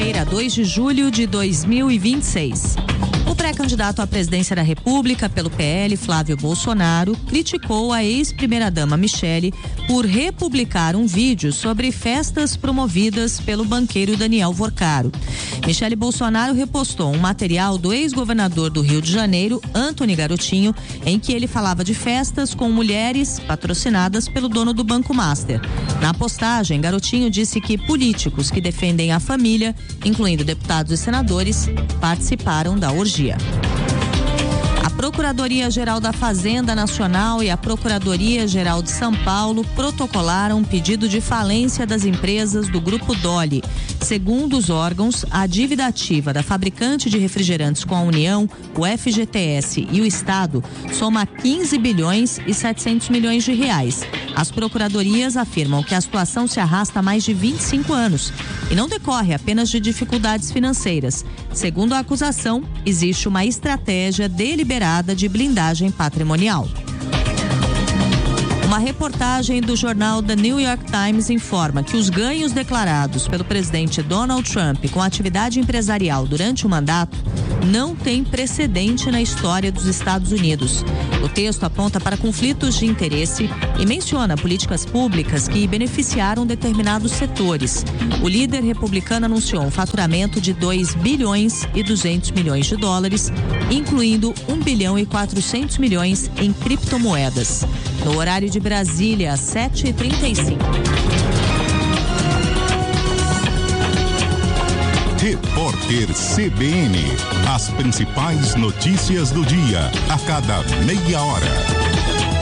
terça-feira, 2 de julho de 2026. O pré-candidato à presidência da República pelo PL, Flávio Bolsonaro, criticou a ex-primeira-dama Michele por republicar um vídeo sobre festas promovidas pelo banqueiro Daniel Vorcaro. Michele Bolsonaro repostou um material do ex-governador do Rio de Janeiro, Antony Garotinho, em que ele falava de festas com mulheres patrocinadas pelo dono do Banco Master. Na postagem, Garotinho disse que políticos que defendem a família, incluindo deputados e senadores, participaram da orgia. A Procuradoria-Geral da Fazenda Nacional e a Procuradoria-Geral de São Paulo protocolaram um pedido de falência das empresas do Grupo Dolly. Segundo os órgãos, a dívida ativa da fabricante de refrigerantes com a União, o FGTS e o Estado soma 15 bilhões e 700 milhões de reais. As procuradorias afirmam que a situação se arrasta há mais de 25 anos e não decorre apenas de dificuldades financeiras. Segundo a acusação, existe uma estratégia deliberada de blindagem patrimonial. Uma reportagem do jornal The New York Times informa que os ganhos declarados pelo presidente Donald Trump com atividade empresarial durante o mandato não têm precedente na história dos Estados Unidos. O texto aponta para conflitos de interesse e menciona políticas públicas que beneficiaram determinados setores. O líder republicano anunciou um faturamento de 2 bilhões e 200 milhões de dólares, incluindo 1 bilhão e 400 milhões em criptomoedas. No horário de Brasília, às 7h35. Repórter CBN. As principais notícias do dia, a cada meia hora.